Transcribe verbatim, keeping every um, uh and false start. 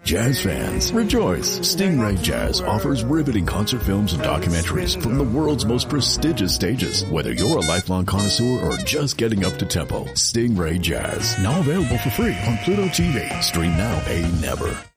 Jazz fans, rejoice! Stingray Jazz offers riveting concert films and documentaries from the world's most prestigious stages. Whether you're a lifelong connoisseur or just getting up to tempo, Stingray Jazz, now available for free on Pluto T V. Stream now, pay never.